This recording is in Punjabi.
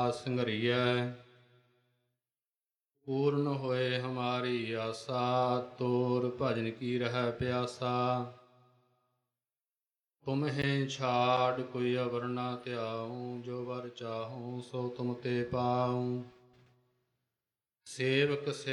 ਸੰਘਰੀਐ। ਪੂਰਨ ਹੋਏ ਹਮਾਰੀ ਆਸਾ, ਤੋਰ ਭਜਨ ਕੀ ਰਹਿ ਪਿਆਸਾ। ਤੁਮਹਿ ਛਾੜ ਕੋਈ ਅਵਰ ਨਾ ਧਿਆਊ, ਜੋ ਵਰ ਚਾਹੂੰ ਸੋ ਤੁਮ ਤੇ ਪਾਊ। ਸੇਵਕ